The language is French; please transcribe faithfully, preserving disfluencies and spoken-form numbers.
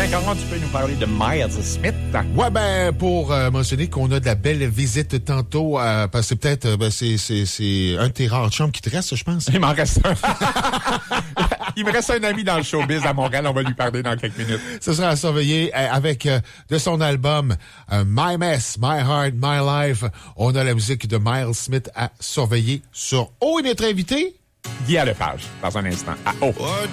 Gagnon, tu peux nous parler de Miles Smith? Ouais, ben, pour euh, mentionner qu'on a de la belle visite tantôt, euh, parce que c'est peut-être, euh, ben, c'est, c'est, c'est un de tes rares chums qui te reste, je pense. Il m'en reste un. Il me reste un ami dans le showbiz à Montréal. On va lui parler dans quelques minutes. Ce sera à surveiller euh, avec euh, de son album euh, My Mess, My Heart, My Life. On a la musique de Miles Smith à surveiller sur O. Et notre invité? Guy Lepage, dans un instant. À O.